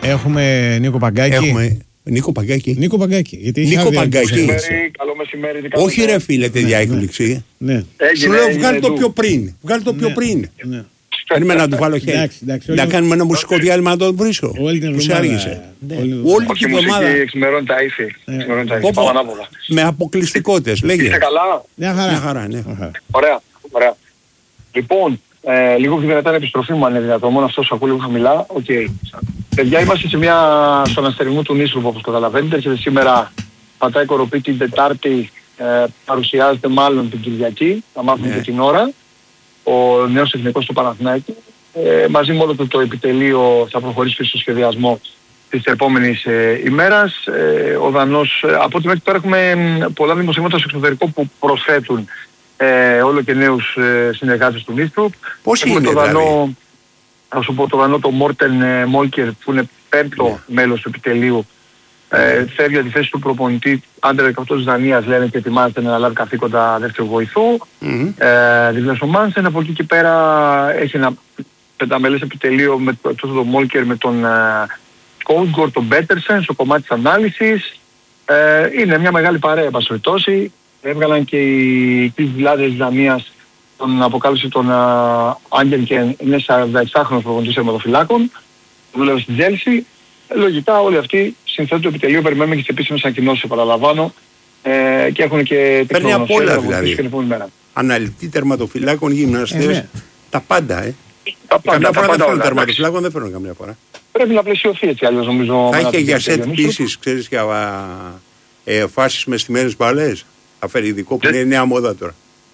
Έχουμε Νίκο Παγκάκη. Έχουμε Νίκο Παγκάκη. Νίκο Παγκάκη. Γιατί Νίκο Παγκάκη. Καλό μεσημέρι. Όχι ρε φίλε, τέτοια έκπληξη. Ναι. Σου λέω βγάλει το πιο πριν. Βγάλει το πιο πριν. Περίμενα να του βάλω χέρι. Να κάνουμε ένα μουσικό διάλειμμα να τον βρίσκω. Που σε άργησε. Όλη την εβδομάδα. Εξημερώνει τα ύφη. Με αποκλειστικότητες. Λέγε. Είστε καλά? Μια χαρά, ναι. Ωραία. Λοιπόν, λίγο πιο δυνατά είναι επιστροφή μου αν είναι δυνατό. Μόνο αυτό σου ακούω λίγο χαμηλά. Οκ. Παιδιά, είμαστε στον αστερισμό του Νίστρου όπως καταλαβαίνετε. Έρχεται σήμερα, πατάει κοροπή την Τετάρτη, παρουσιάζεται μάλλον την Κυριακή. Θα μάθουμε και την ώρα. Ο νέος εθνικός του Παναθηναϊκού. Μαζί με όλο το επιτελείο θα προχωρήσει στο σχεδιασμό της επόμενης ημέρας. Ο Δανός, από ό,τι μέχρι τώρα έχουμε πολλά δημοσιεύματα στο εξωτερικό που προσθέτουν όλο και νέους συνεργάτες του Νίστρου. Πώς είναι το δηλαδή? Δανό, θα σου πω το Δανό, το Μόρτεν Μόλκερ που είναι πέμπτο μέλος του επιτελείου. Φεύγει τη θέση του προπονητή Άντερ 18 της Δανίας, λένε, και ετοιμάζεται να λάβει καθήκοντα δεύτερου βοηθού. Δίπλα στο Μάνσεν, από εκεί και πέρα έχει ένα πενταμελές επιτελείο με τον Μόλκερ, με τον Κόουτγκορ, τον Μπέτερσεν στο κομμάτι της ανάλυσης. Είναι μια μεγάλη παρέα, εν πάση περιπτώσει. Έβγαλαν και οι κλειδιλάδες της Δανίας τον αποκάλυψε τον Άγγελ και είναι 46χρονος προπονητής τερματοφυλάκων. Δούλευε στην Τζέλσι. Λογικά όλοι αυτοί συνθέτουν το επιτελείο, περιμένουμε και τις επίσημες ανακοινώσεις, επαναλαμβάνω, και έχουν και παίρνει απ' όλα δηλαδή. Αναλυτή τερματοφυλάκων, γυμναστές, τα πάντα, Καμιά φορά δεν φέρνουν τερματοφυλάκων, δεν φέρνουν καμιά φορά. Πρέπει να πλαισιωθεί έτσι αλλιώς νομίζω. Θα είχε για σετ πίσεις, ξέρεις, για φάσεις με στημένες μπαλές. Θα φέρει ειδικό που είναι νέα μόδα τώρα.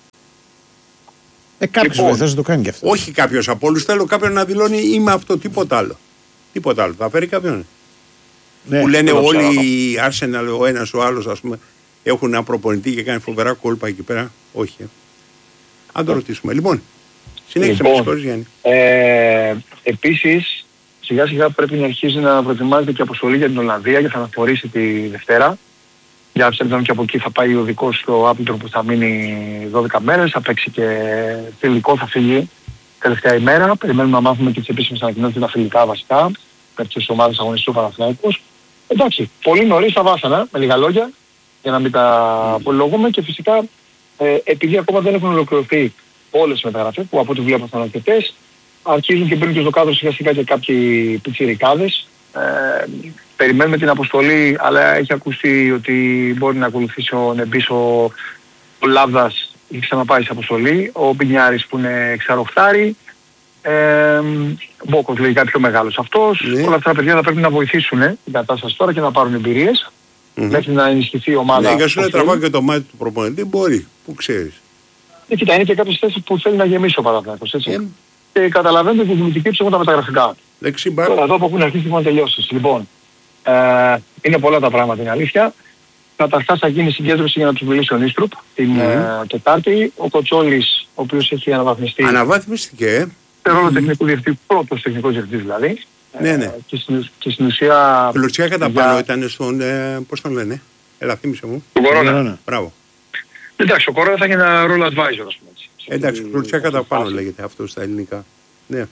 Κάποιος βοηθός να το κάνει και αυτό. Όχι κάποιος από όλους, θέλω κάποιον να δηλώνει είμαι αυτό, τίποτα άλλο. Τίποτα άλλο. Θα φέρει κάποιον. Ναι, που λένε όλοι οι Arsenal, ο ένας ο άλλος, ας πούμε, έχουν ένα προπονητή και κάνει φοβερά κόλπα εκεί πέρα. Όχι. Αν το ρωτήσουμε. Λοιπόν, συνέχισε με τις χώρες, Γιάννη. Επίσης, σιγά σιγά πρέπει να αρχίσει να προετοιμάζεται και αποστολή για την Ολλανδία και θα αναφορήσει τη Δευτέρα. Για Άμστερνταμ και από εκεί θα πάει ο οδικός στο Άπλητρο που θα μείνει 12 μέρες, θα παίξει και φιλικό, θα φύγει τελευταία ημέρα. Περιμένουμε να μάθουμε και τις επίσημες ανακοινώσεις τα φιλικά βασικά, με τις ομάδες αγωνιστικού Παναθηναϊκούς. Εντάξει, πολύ νωρίς τα βάσανα, με λίγα λόγια, για να μην τα πολυλογούμε και φυσικά επειδή ακόμα δεν έχουν ολοκληρωθεί όλες οι μεταγραφές που από ό,τι βλέπω θα είναι αρκετές, αρχίζουν και μπαίνουν και στο κάδρο σιγά σιγά και κάποιοι πιτσιρικάδες. Περιμένουμε την αποστολή, αλλά έχει ακουστεί ότι μπορεί να ακολουθήσει ο Νεμπής, ο Λάβδας, έχει ξαναπάει σε αποστολή, ο Μπινιάρης που είναι εξαροχτάρι, Μπόκος λογικά πιο μεγάλος αυτός. Όλα αυτά τα παιδιά θα πρέπει να βοηθήσουν την κατάσταση τώρα και να πάρουν εμπειρίες μέχρι να ενισχυθεί η ομάδα. Ναι, για σου να τραβάει και το μάτι του προπονητή μπορεί, που ξέρεις. Κοίτα, είναι και κάποιες θέσεις που θέλει να γεμίσει ο Παναθηναϊκός, έτσι. Και καταλαβαίνετε ότι οι δημιουργικοί έχουν τα μεταγραφικά. Τώρα εδώ που έχουν αρχίσει να τελειώσεις. Λοιπόν, είναι πολλά τα πράγματα, είναι αλήθεια. Καταρχάς θα γίνει συγκέντρωση για να τους μιλήσει ο Νίστρουπ την Τετάρτη. Ο Κοτσόλης, ο οποίος έχει αναβαθμιστεί. Αναβάθμιστηκε. Σε ρόλο τεχνικού διευθυντή, πρώτος τεχνικός διευθυντής δηλαδή. Ναι. Και στην ουσία... Κλωτσιά κατά πάνω ήταν στον, πώς τον λένε, έλα θύμισε μου. Τον Κορώνα. Μπράβο. Εντάξει, ο Κορώνα θα έχει ένα ρόλο advisor, ας πούμε. Εντάξει, κλωτσιά κατά πάνω λέγεται αυτό στα ελληνικά. Ναι.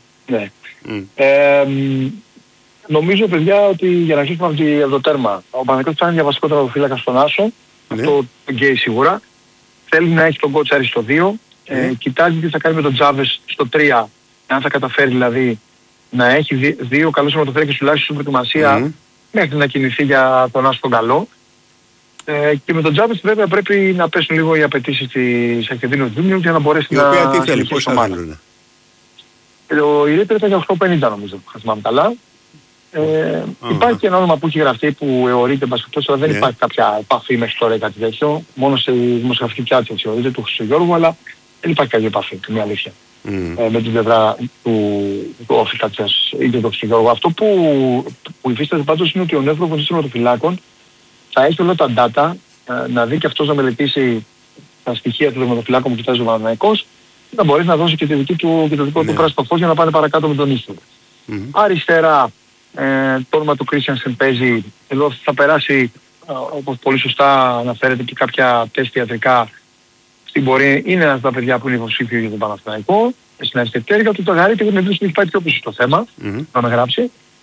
Νομίζω, παιδιά, ότι για να αρχίσουμε από το τέρμα, ο Παναθηναϊκός θα είναι για βασικό τερματοφύλακα στον Άσο, αυτό γκέι σίγουρα. Θέλει να έχει τον Κότσαρη στο 2, κοιτάζει τι θα κάνει με τον Τζάβες στο 3, αν θα καταφέρει δηλαδή να έχει δύο καλούς τερματοφύλακες τουλάχιστον στην προετοιμασία μέχρι να κινηθεί για τον Άσο τον καλό. Και με τον Τζάβες βέβαια πρέπει να πέσουν λίγο οι απαιτήσεις της Ακεδίνος Τζούνιου για να μπορέσει να συνεχίσει το μάτι. Η ρήτρα ήταν για 8.50 νομίζω, θα θυμάμαι καλά. Υπάρχει και ένα όνομα που έχει γραφτεί που εωρείται μπασκετός, αλλά δεν υπάρχει κάποια επαφή μέχρι τώρα ή κάτι τέτοιο. Μόνο σε δημοσιογραφική πιάτσα θεωρείται του Χρυσογιώργου, αλλά δεν υπάρχει κάποια επαφή, είναι αλήθεια. Με την πλευρά του Όφικατσας ή του Χρυσογιώργου. Αυτό που υφίσταται πάντως είναι ότι ο νέος προπονητής των τερματοφυλάκων θα έχει όλα τα data, να δει και αυτός να μελετήσει τα στοιχεία του τερματοφυλάκου που κοιτάζει ο Παναθηναϊκός, να μπορέσει να δώσει και το δικό του πράσινο φως για να πάνε παρακάτω με τον ίσο. Αριστερά, το όνομα του Κρίστιανσεν παίζει, εδώ θα περάσει, όπως πολύ σωστά αναφέρεται, και κάποια τεστ ιατρικά στην πορεία. Είναι ένα από τα παιδιά που είναι υποψήφιο για τον Παναθηναϊκό. Στην αριστερή του το Γαρίτη, δεν έχει πάει πιο πίσω στο θέμα, να με γράψει.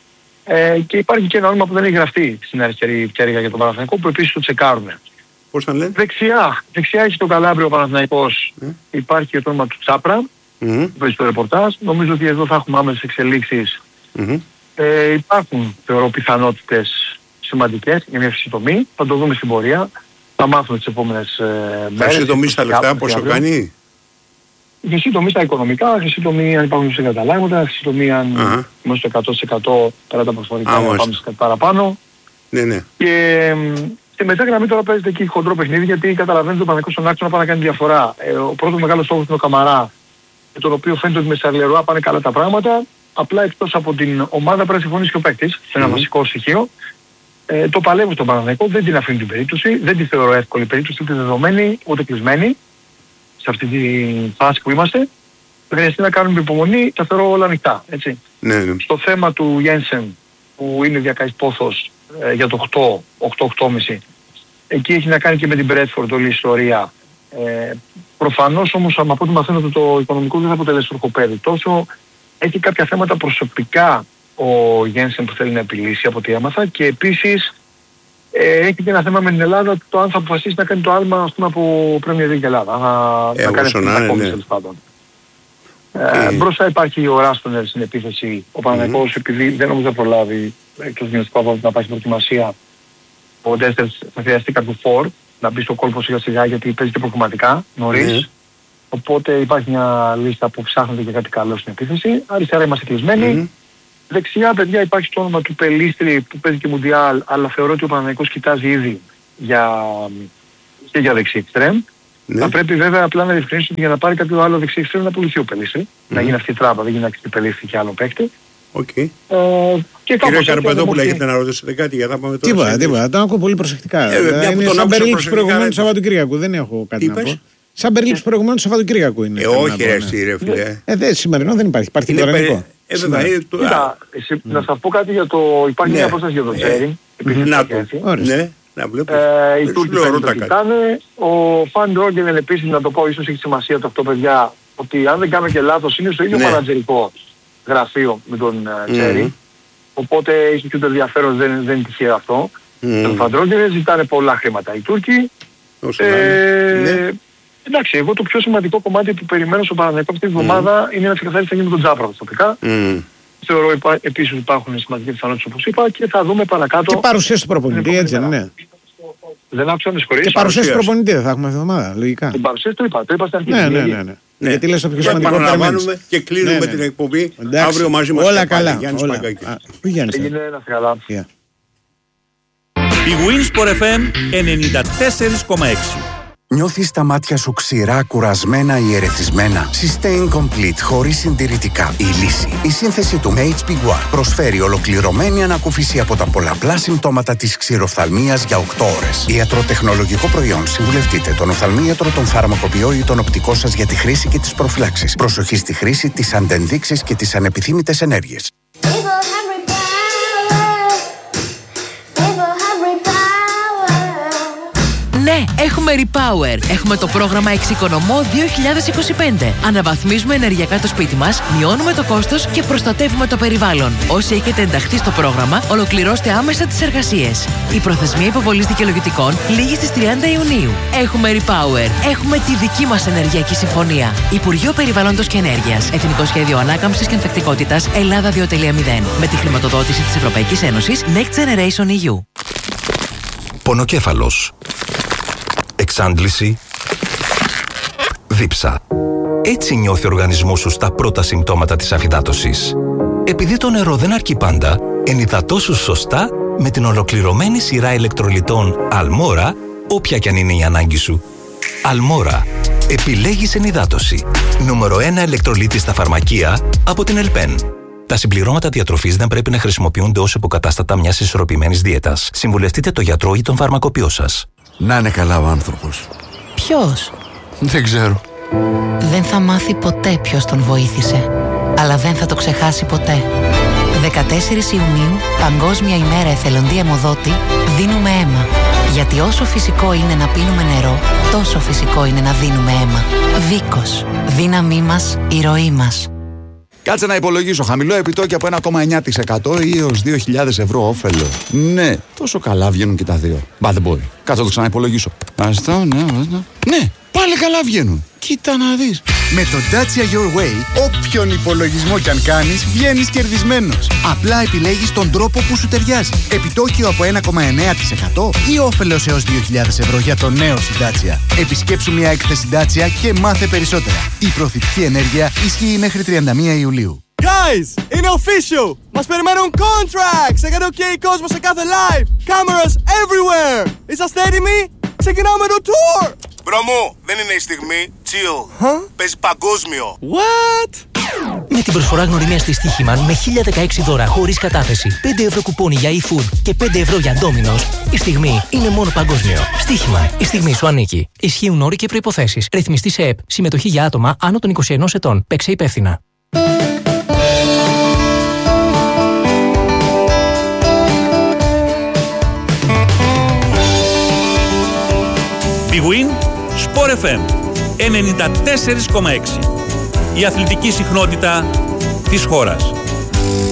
Και υπάρχει και ένα όνομα που δεν έχει γραφτεί στην αριστερή πτέρυγα για τον Παναθηναϊκό, που επίσης το τσεκάρουν. Πώς θα λένε? Δεξιά έχει το Καλάμπριο ο Παναθηναϊκός. Υπάρχει και το όνομα του Τσάπρα, που παίζει στο ρεπορτάζ. Νομίζω ότι εδώ θα έχουμε άμεσες εξελίξεις. Υπάρχουν, θεωρώ, πιθανότητες σημαντικές για μια χρυσή τομή. Θα το δούμε στην πορεία. Θα μάθουμε τις επόμενες μέρες. Χρυσή τομή στα λεφτά πόσο κάνει? Χρυσή τομή στα οικονομικά, χρυσή τομή αν υπάρχουν συγκαταλάγματα, χρυσή τομή αν είμαστε στο 100% πέρα τα προσφορικά πάμε σε κάτι παραπάνω. Ναι. Και στη μετά γραμμή τώρα παίζεται εκεί χοντρό παιχνίδι, γιατί καταλαβαίνετε ότι ο Παναθηναϊκός στον άξονα πάει να κάνει διαφορά. Ο πρώτος μεγάλος στόχος είναι ο Καμαρά, με τον οποίο φαίνεται ότι με Σαρλερουά πάνε καλά τα πράγματα. Απλά εκτός από την ομάδα πρέπει να συμφωνήσει και ο παίκτης, σε ένα βασικό στοιχείο. Το παλεύω στον Παναθηναϊκό, δεν την αφήνω την περίπτωση, δεν τη θεωρώ εύκολη περίπτωση, ούτε δεδομένη, ούτε κλεισμένη. Σε αυτή τη φάση που είμαστε, χρειαστεί να κάνουμε υπομονή, τα θεωρώ όλα ανοιχτά, έτσι. Ναι. Στο θέμα του Γένσεν, που είναι διακαής πόθος για το 8-8,5, εκεί έχει να κάνει και με την Μπρέτφορντ όλη η ιστορία. Προφανώς όμως, από ό,τι μαθαίνω, ότι το οικονομικό δεν θα αποτελέσει τροχοπέδι. Τόσο έχει κάποια θέματα προσωπικά ο Γένσεν που θέλει να επιλύσει, από ό,τι έμαθα, και επίσης έχει και ένα θέμα με την Ελλάδα, το αν θα αποφασίσει να κάνει το άλμα, ας πούμε, από Premier League Ελλάδα. Να κάνει την ακόμη, τέλος πάντων. Μπροστά υπάρχει ο Ράστονερ στην επίθεση. Ο Παναθηναϊκός, επειδή δεν νομίζω να προλάβει εκτός Μιωτικού να πάει στην προετοιμασία, ο Ντέστερ θα χρειαστεί κάποιο φορ να μπει στο κόλπο σιγά σιγά, γιατί παίζει και προγραμματικά νωρίς. Οπότε υπάρχει μια λίστα που ψάχνεται και κάτι καλό στην επίθεση. Αριστερά είμαστε κλεισμένοι. Δεξιά, παιδιά, υπάρχει το όνομα του Πελίστρη που παίζει και Μουντιάλ, αλλά θεωρώ ότι ο Παναθηναϊκός κοιτάζει ήδη και για δεξί εξτρέμ. Θα πρέπει βέβαια απλά να διευκρινίσουν ότι για να πάρει κάποιο άλλο δεξί εξτρέμ να πουληθεί ο Πελίστρη. Να γίνει αυτή η τράπα, δεν γίνει να ξυπνήσει Πελίστρη και άλλο παίκτη. Κύριε Καρπεδόπουλα, έχετε να ρωτήσετε κάτι για να πάμε τώρα? Τίποτα, τον ακούω πολύ προσεκτικά. Είναι σαν περίληψη προηγουμένου Σαββατοκύριακου, δεν έχω κάτι να πω. Σαν περίληψη προηγουμένου Σαββατοκύριακου είναι. Όχι ρε φίλε. Σημερινό δεν υπάρχει, υπάρχει τηλεοπτικό. Να σας πω κάτι για το... Υπάρχει μια απόσταση για το Τζέρι. Να βλέπω. Οι Τούρκοι το κοιτάνε. Ο Φαν Ρόγκενεν επίσης, να το πω, ίσως έχει σημασία το αυτό, παιδιά, ότι αν δεν κάνω και λάθος είναι στο ίδιο μανατζερικό γραφείο με τον Τζέρι. Οπότε έχει και το ενδιαφέρον, δεν είναι τυχαίο αυτό. Τον Φαν Ρόγκενεν ζητάνε πολλά χρήματα οι Τούρκοι. Εντάξει, εγώ το πιο σημαντικό κομμάτι που περιμένω στον Παναθηναϊκό αυτή τη βδομάδα είναι να ξεκαθαρίσει τι θα γίνει με τον Τζάπρα προσωπικά. Θεωρώ επίσης ότι υπάρχουν σημαντικές πιθανότητες, όπως είπα, και θα δούμε παρακάτω. Και παρουσίαση του προπονητή, έτσι δεν είναι? Δεν άκουσα να συγχωρείς. Και παρουσίαση του προπονητή δεν θα έχουμε αυτή τη βδομάδα, λογικά. Την παρουσίαση το είπα στην αρχή. Ναι. Γιατί λες το πιο σημαντικό παραλαμβάνουμε και κλείνουμε την εκπομπή αύριο μαζί μας. Όλα καλά. Έγινε ένα καλά. Η Winsport FM 94,6. Νιώθεις τα μάτια σου ξηρά, κουρασμένα ή ερεθισμένα? Sustain Complete χωρίς συντηρητικά. Η λύση. Η σύνθεση του HP Guard προσφέρει ολοκληρωμένη ανακούφιση από τα πολλαπλά συμπτώματα της ξηροφθαλμίας για 8 ώρες. Ιατροτεχνολογικό προϊόν. Συμβουλευτείτε τον οφθαλμίατρο, τον φαρμακοποιό ή τον οπτικό σας για τη χρήση και τις προφυλάξεις. Προσοχή στη χρήση, τις αντενδείξεις και τις ανεπιθύμητες ενέργειες. Ναι, έχουμε Repower. Έχουμε το πρόγραμμα Εξοικονομώ 2025. Αναβαθμίζουμε ενεργειακά το σπίτι μας, μειώνουμε το κόστος και προστατεύουμε το περιβάλλον. Όσοι έχετε ενταχθεί στο πρόγραμμα, ολοκληρώστε άμεσα τις εργασίες. Η προθεσμία υποβολής δικαιολογητικών λήγει στις 30 Ιουνίου. Έχουμε Repower. Έχουμε τη δική μας ενεργειακή συμφωνία. Υπουργείο Περιβάλλοντος και Ενέργειας. Εθνικό Σχέδιο Ανάκαμψης και Ανθεκτικότητας Ελλάδα 2.0. Με τη χρηματοδότηση της Ευρωπαϊκής Ένωσης Next Generation EU. Πονοκέφαλος. Εξάντληση. Δίψα. Έτσι νιώθει ο οργανισμός σου στα πρώτα συμπτώματα της αφυδάτωσης. Επειδή το νερό δεν αρκεί πάντα, ενυδατώσου σωστά με την ολοκληρωμένη σειρά ηλεκτρολιτών Αλμόρα, όποια κι αν είναι η ανάγκη σου. Αλμόρα. Επιλέγεις ενυδάτωση. Νούμερο 1 ηλεκτρολίτη στα φαρμακεία από την Ελπέν. Τα συμπληρώματα διατροφής δεν πρέπει να χρησιμοποιούνται ως υποκατάστατα μιας ισορροπημένης δίαιτας. Συμβουλευτείτε το γιατρό ή τον φαρμακοποιό σας. Να είναι καλά ο άνθρωπος. Ποιος? Δεν ξέρω. Δεν θα μάθει ποτέ ποιος τον βοήθησε. Αλλά δεν θα το ξεχάσει ποτέ. 14 Ιουνίου, Παγκόσμια ημέρα εθελοντή αιμοδότη, δίνουμε αίμα. Γιατί όσο φυσικό είναι να πίνουμε νερό, τόσο φυσικό είναι να δίνουμε αίμα. Βίκος. Δύναμή μας, η ροή μας. Κάτσε να υπολογίσω. Χαμηλό επιτόκιο από 1,9% ή έως 2.000 ευρώ όφελο. Ναι, τόσο καλά βγαίνουν και τα δύο. But the boy. Κάτσε να το ξαναυπολογίσω. Αυτό, ναι, πάλι καλά βγαίνουν. Κοίτα να δεις. Με το Dacia Your Way, όποιον υπολογισμό κι αν κάνεις, βγαίνεις κερδισμένος. Απλά επιλέγεις τον τρόπο που σου ταιριάζει. Επιτόκιο από 1,9% ή όφελος έως 2.000 ευρώ για το νέο σου Dacia. Επισκέψου μια έκθεση Dacia και μάθε περισσότερα. Η προθετική ενέργεια ισχύει μέχρι 31 Ιουλίου. Guys, είναι official! Μας περιμένουν contracts! Έκανε OK κόσμο σε κάθε live! Cameras everywhere! Είσαστε έτοιμοι? Ξεκινάμε το tour! Μπρο μου, δεν είναι η στιγμή. Chill. Παίζει παγκόσμιο. What? Με την προσφορά γνωριμίας της Στοίχημαν με 1016 δώρα χωρίς κατάθεση, 5 ευρώ κουπόνι για eFood και 5 ευρώ για Domino's, η στιγμή είναι μόνο παγκόσμιο. Στοίχημαν, η στιγμή σου ανήκει. Ισχύουν όροι και προϋποθέσεις. Ρυθμιστή σε ΕΠ. Συμμετοχή για άτομα άνω των 21 ετών. Παίξε υπεύθυνα. Big Win, Sport FM 94,6. Η αθλητική συχνότητα της χώρας.